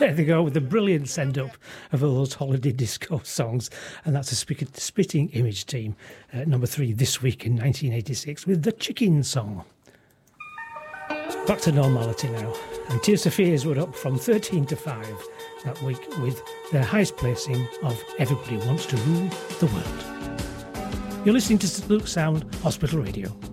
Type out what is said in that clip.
There they go with the brilliant send-up of all those holiday disco songs. And that's a Spitting Image team, number 3 this week in 1986 with The Chicken Song. Back to normality now. And Tears for Fears were up from 13 to 5 that week with their highest placing of Everybody Wants to Rule the World. You're listening to St Luke's Sound Hospital Radio.